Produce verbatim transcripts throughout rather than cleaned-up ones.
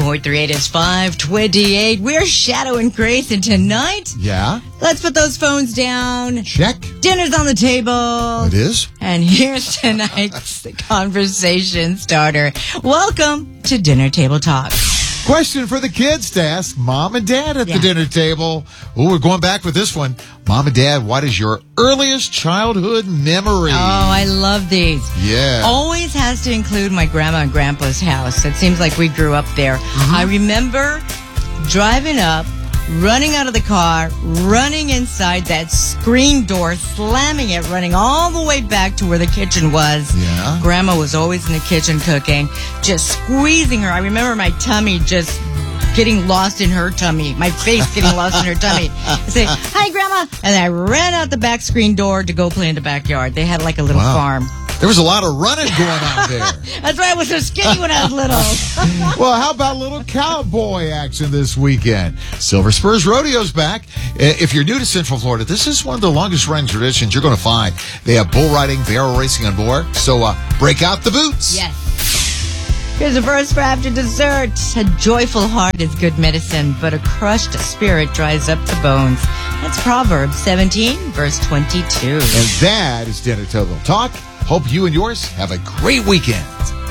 point three eight is five twenty-eight. We're Shadow and Grace, and tonight, yeah, let's put those phones down. Check. Dinner's on the table. It is. And here's tonight's conversation starter. Welcome to Dinner Table Talk. Question for the kids to ask mom and dad at Yeah. the dinner table. Oh, we're going back with this one. Mom and dad, what is your earliest childhood memory? Oh, I love these. Yeah. Always has to include my grandma and grandpa's house. It seems like we grew up there. Mm-hmm. I remember driving up, running out of the car, running inside that screen door, slamming it, running all the way back to where the kitchen was. Yeah. Grandma was always in the kitchen cooking, just squeezing her. I remember my tummy just getting lost in her tummy, my face getting lost in her tummy. I say, "Hi, Grandma." And I ran out the back screen door to go play in the backyard. They had like a little Wow. farm. There was a lot of running going on there. That's why I was so skinny when I was little. Well, how about a little cowboy action this weekend? Silver Spurs Rodeo's back. Uh, If you're new to Central Florida, this is one of the longest running traditions you're going to find. They have bull riding, barrel racing, and more. So uh, break out the boots. Yes. Here's a verse for after dessert. A joyful heart is good medicine, but a crushed spirit dries up the bones. That's Proverbs seventeen, verse twenty-two. And that is Dinner Table Talk. Hope you and yours have a great weekend.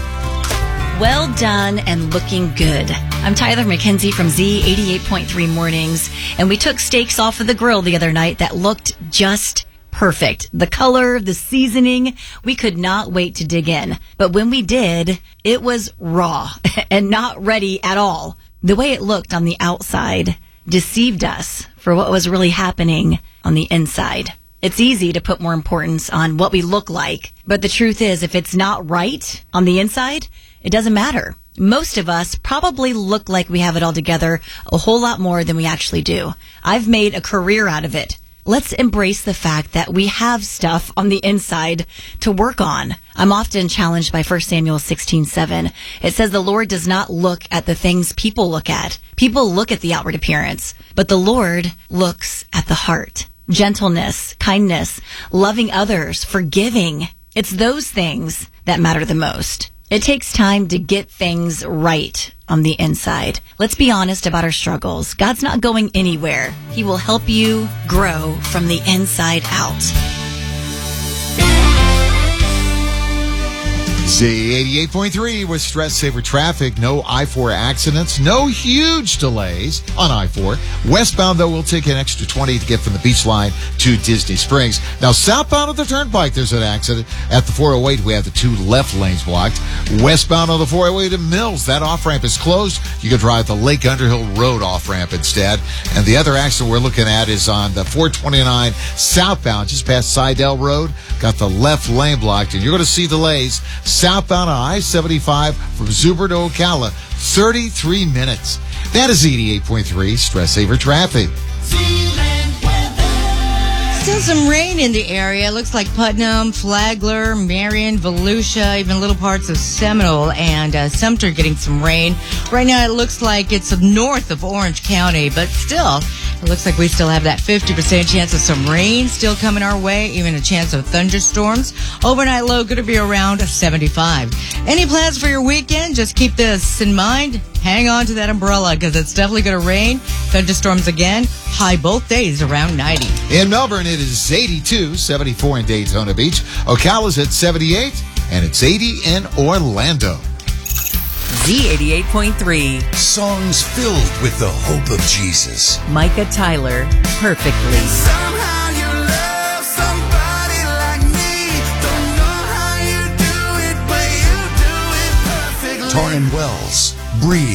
Well done and looking good. I'm Tyler McKenzie from Z eighty-eight point three Mornings, and we took steaks off of the grill the other night that looked just perfect. The color, the seasoning, we could not wait to dig in. But when we did, it was raw and not ready at all. The way it looked on the outside deceived us for what was really happening on the inside. It's easy to put more importance on what we look like, but the truth is, if it's not right on the inside, it doesn't matter. Most of us probably look like we have it all together a whole lot more than we actually do. I've made a career out of it. Let's embrace the fact that we have stuff on the inside to work on. I'm often challenged by First Samuel sixteen seven. It says the Lord does not look at the things people look at. People look at the outward appearance, but the Lord looks at the heart. Gentleness, kindness, loving others, forgiving. It's those things that matter the most. It takes time to get things right on the inside. Let's be honest about our struggles. God's not going anywhere. He will help you grow from the inside out. Z eighty-eight point three with stress saver traffic. No I four accidents. No huge delays on I four. Westbound, though, will take an extra twenty to get from the beach line to Disney Springs. Now, southbound of the turnpike, there's an accident. At the four oh eight, we have the two left lanes blocked. Westbound on the four oh eight to Mills, that off-ramp is closed. You can drive the Lake Underhill Road off-ramp instead. And the other accident we're looking at is on the four twenty-nine southbound, just past Sidell Road. Got the left lane blocked, and you're going to see delays southbound on I seventy-five from Zuber to Ocala, thirty-three minutes. That is eighty-eight point three Stress Saver Traffic. Still some rain in the area. Looks like Putnam, Flagler, Marion, Volusia, even little parts of Seminole and uh, Sumter getting some rain. Right now it looks like it's north of Orange County, but still, it looks like we still have that fifty percent chance of some rain still coming our way, even a chance of thunderstorms. Overnight low going to be around seventy-five. Any plans for your weekend? Just keep this in mind. Hang on to that umbrella because it's definitely going to rain. Thunderstorms again. High both days around ninety. In Melbourne, it is eighty-two, seventy-four in Daytona Beach. Ocala's at seventy-eight, and it's eighty in Orlando. Z eighty-eight point three. Songs filled with the hope of Jesus. Micah Tyler, perfectly. Somehow you love somebody like me. Don't know how you do it, but you do it perfectly. Torrin Wells, Breathe.